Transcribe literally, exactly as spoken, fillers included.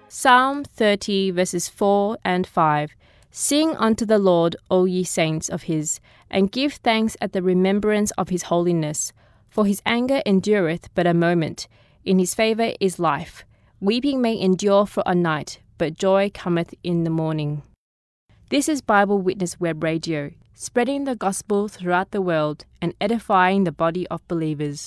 Psalm thirty, verses four and five. Sing unto the Lord, O ye saints of his, and give thanks at the remembrance of his holiness. For his anger endureth but a moment, in his favour is life. Weeping may endure for a night, but joy cometh in the morning. This is Bible Witness Web Radio, spreading the gospel throughout the world and edifying the body of believers.